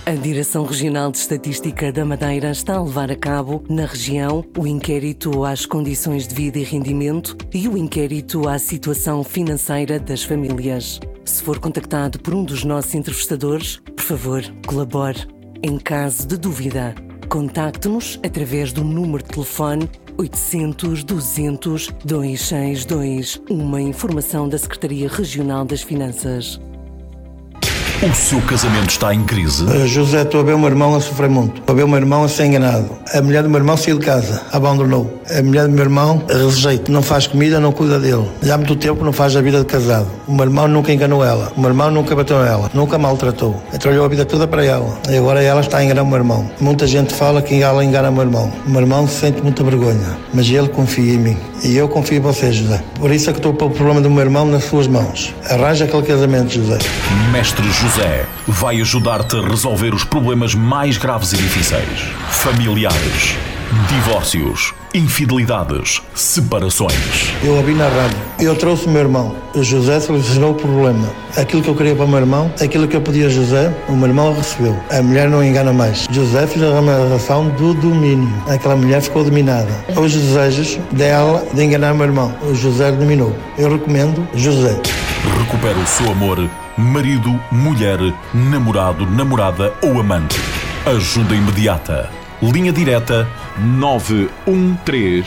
A Direção Regional de Estatística da Madeira está a levar a cabo, na região, o inquérito às condições de vida e rendimento e o inquérito à situação financeira das famílias. Se for contactado por um dos nossos entrevistadores, por favor, colabore. Em caso de dúvida, contacte-nos através do número de telefone 800 200 262, uma informação da Secretaria Regional das Finanças. O seu casamento está em crise? José, estou a ver o meu irmão a sofrer muito. Estou a ver o meu irmão a ser enganado. A mulher do meu irmão saiu de casa, abandonou. A mulher do meu irmão rejeita, não faz comida, não cuida dele. Já há muito tempo não faz a vida de casado. O meu irmão nunca enganou ela. O meu irmão nunca bateu nela, nunca maltratou. Trabalhou a vida toda para ela. E agora ela está a enganar o meu irmão. Muita gente fala que ela engana o meu irmão. O meu irmão sente muita vergonha, mas ele confia em mim. E eu confio em você, José. Por isso é que estou a pôr o problema do meu irmão nas suas mãos. Arranja aquele casamento, José. Mestre José vai ajudar-te a resolver os problemas mais graves e difíceis. Familiares, divórcios, infidelidades, separações. Eu ouvi na rádio. Eu trouxe o meu irmão. O José solucionou o problema. Aquilo que eu queria para o meu irmão, aquilo que eu pedi a José, o meu irmão recebeu. A mulher não engana mais. José fez a relação do domínio. Aquela mulher ficou dominada. Os desejos dela de enganar o meu irmão. O José dominou. Eu recomendo José. Recupera o seu amor, marido, mulher, namorado, namorada ou amante. Ajuda imediata. Linha direta 913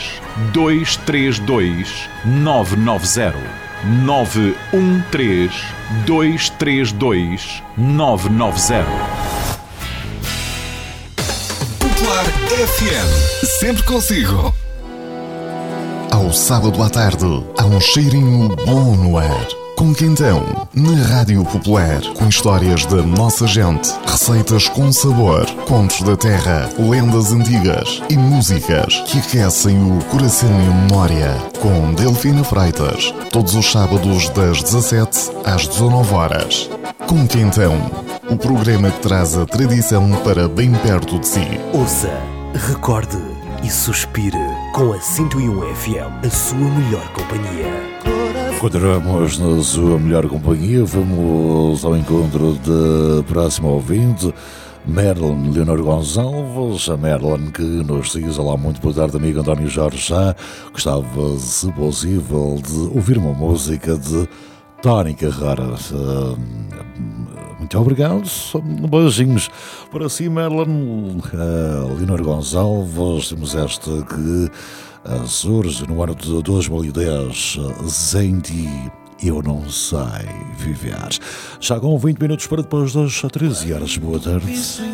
232 990. 913 232 990. Popular FM. Sempre consigo. Ao sábado à tarde, há um cheirinho bom no ar. Com Quentão, na Rádio Popular, com histórias da nossa gente, receitas com sabor, contos da terra, lendas antigas e músicas que aquecem o coração e a memória. Com Delfina Freitas, todos os sábados das 17 às 19 horas. Com Quentão, o programa que traz a tradição para bem perto de si. Ouça, recorde e suspire com a 101 FM, a sua melhor companhia. Continuamos na sua melhor companhia. Vamos ao encontro da próxima ouvinte, Merlin Leonor Gonçalves. A Merlin que nos diz: olá, muito boa tarde, amigo António Jorge Sá. Gostava, se possível, de ouvir uma música de Tony Carreira. Muito obrigado, beijinhos para si, Merlin. Leonor Gonçalves, temos esta que surge no ano de 2010, Sem Ti Eu Não Sei Viver. Já com 20 minutos para depois das 13 horas. Boa tarde.